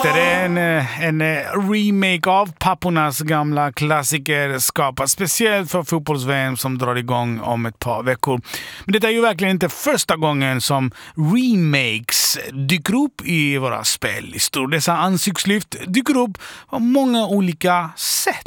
Just det, det är en remake av pappornas gamla klassiker skapad speciellt för fotbolls-VM som drar igång om ett par veckor. Men det är ju verkligen inte första gången som remakes dyker upp i våra spellistor. Dessa ansiktslyft dyker upp på många olika sätt.